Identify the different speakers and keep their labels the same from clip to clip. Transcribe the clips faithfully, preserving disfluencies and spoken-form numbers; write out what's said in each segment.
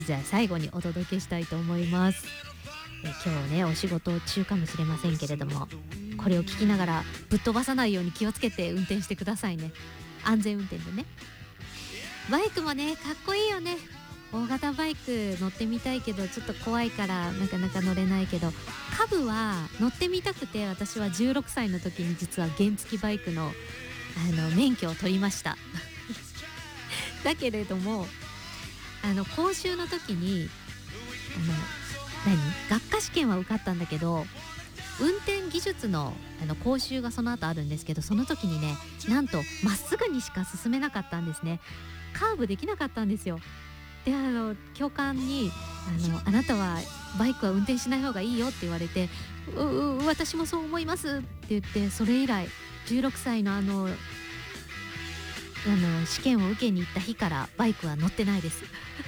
Speaker 1: じゃあ最後にお届けしたいと思います。え今日ねお仕事中かもしれませんけれども、これを聞きながらぶっ飛ばさないように気をつけて運転してくださいね。安全運転でね。バイクもねかっこいいよね。大型バイク乗ってみたいけどちょっと怖いからなかなか乗れないけど、カブは乗ってみたくて、私はじゅうろくさいの時に実は原付バイクのあの免許を取りましただけれどもあの講習の時にあの何学科試験は受かったんだけど、運転技術のあの講習がその後あるんですけど、その時にねなんとまっすぐにしか進めなかったんですね。カーブできなかったんですよ。であの教官にあのあなたはバイクは運転しない方がいいよって言われて、うう私もそう思いますって言って、それ以来じゅうろくさいのあのあの試験を受けに行った日からバイクは乗ってないです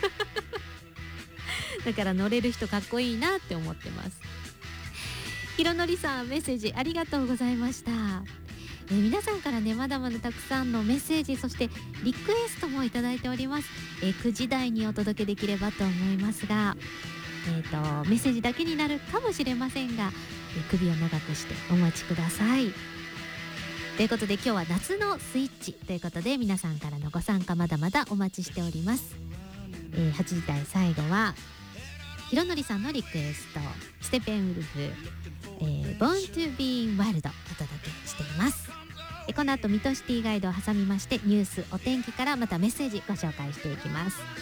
Speaker 1: だから乗れる人かっこいいなって思ってます。ひろのりさん、メッセージありがとうございました。えー、皆さんからねまだまだたくさんのメッセージ、そしてリクエストもいただいております。えー、くじ台にお届けできればと思いますが、えーとメッセージだけになるかもしれませんが、えー、首を長くしてお待ちください。ということで今日は夏のスイッチということで、皆さんからのご参加まだまだお待ちしております。えー、はちじ台最後はひろのりさんのリクエスト、ステペンウルフ、えー、Born to be Wild お届けしています。えこの後ミトシティガイドを挟みまして、ニュース、お天気からまたメッセージご紹介していきます。